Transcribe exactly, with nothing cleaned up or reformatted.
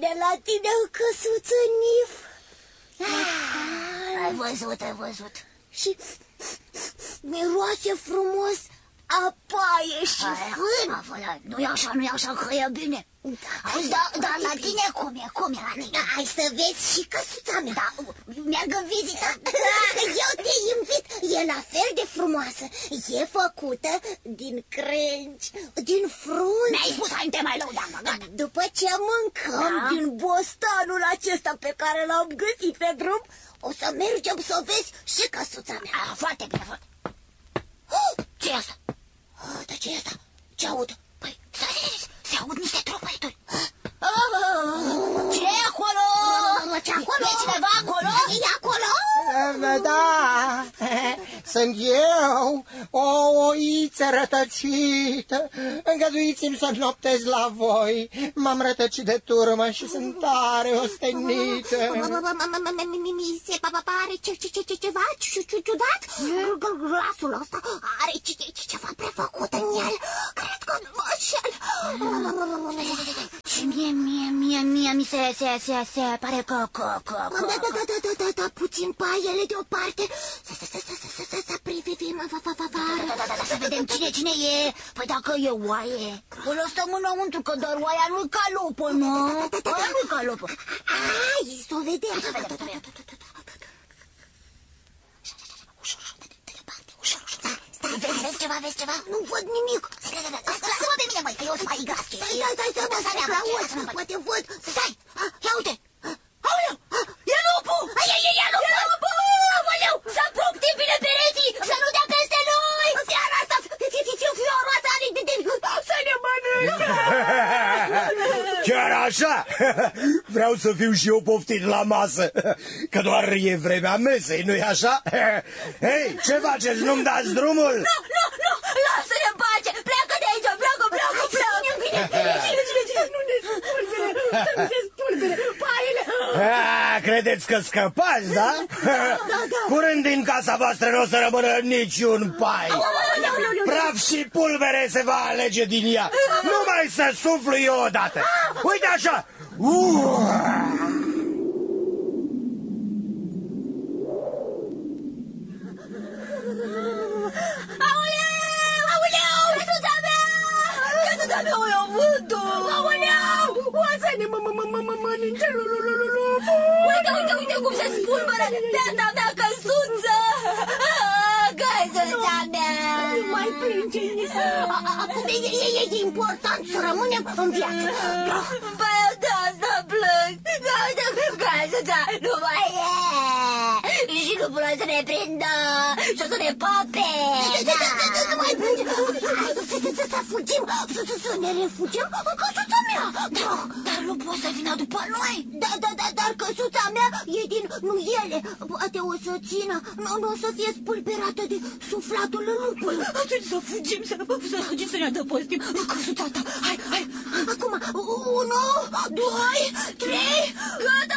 vine la tine o căsuță, Nif. Ai văzut, ai văzut. Și miroase frumos a paie și fân. Nu-i așa, nu-i așa, că e bine. Auzi, dar da, la tine cum e? Cum e la tine? Hai să vezi și căsuța mea. Da, merg în vizită. Eu te invit. E la fel de frumoasă. E făcută din crengi, din frunze. Mi-ai spus, hai, te mai lăudam, gata. După ce mâncăm Da? din bostanul acesta pe care l-am găsit pe drum, o să mergem să vezi și căsuța mea. Ah, foarte bine, foarte. Ce-i asta? Dar ce e asta? Ce aud? Păi, se aud niște tropăituri. Ce e acolo? Ce acolo? E cineva acolo? E acolo? Da, sunt eu, o oiță rătăcită. Îngăduiți-mi să noptez la voi. M-am rătăcit de turmă și sunt tare ostenită. Mi se pare ceva ciudat. Glasul ăsta are ceva prefăcut în el. Cred că nu mă înșel. Și mie, mie, mie, mie, mi se, se, se, se pare că, că, că, că... Da, da, da, da, da, da, puțin paiele deoparte. Să, să, să, să, să, să, să privim afară. Da, da, da, da, să vedem cine, cine e. Păi dacă e oaie, o lăsăm înăuntru, că doar oaia nu-i calupă, nu? Oaia nu-i calupă. Hai, să o vedem. Să vedem, să vedem. Ușor, ușor, de departe, ușor, ușor. Stai, vezi, vezi ceva, vezi ceva? Nu văd nimic. Lasă-mă pe mine, măi, că eu sunt mai gras. Stai, stai, stai, stai, stai, stai, poate văd. Stai, ia uite. Aoleu, e lupul! E lupul! Aoleu, să apropie bine pereții, să nu dea peste noi! Fiara asta, fioroasa, să ne mănânce! Chiar așa? Vreau să fiu și eu poftit la masă, că doar e vremea mesei, nu-i așa? Hei, ce faceți? Nu-mi dați drumul? Nu, nu, nu, lasă-ne în pace! Pleacă de aici, pleacă, pleacă, pleacă! Bine, bine, bine, bine, bine, nu ne spulbere, să nu ne spulbere, paiele! A, credeți că scăpați, da? Curând din casa voastră nu o să rămână niciun pai. Praf și pulbere se va alege din ea. Numai să suflu eu odată. Uite așa. Aoleu, aoleu, căsuța mea! Căsuța mea, o iau vântul! Aoleu, oasă-ne, mă, mă, mă, mă, mă, mănânce, uite, uite, uite cum se spulberă beata mea căsuță! Căsuța mea! Nu mai plânge, acum e important să rămânem în viață. Păi eu de asta plâng! Căsuța nu mai e! Și nu pot să ne prindă și o să ne pape! Nu mai plânge! Să fugim, să ne refugiem în căsuța mea! Dar nu pot să vină după noi! Da, da, da, dar căsuța mea e din nuiele. Poate o să țină, nu o să fie spulberată de suflatul lupului. Atunci să fugim, să, să fugim, să ne adăpostim în căsuța ta. Hai, hai! Acum, unu, doi, trei, Gata!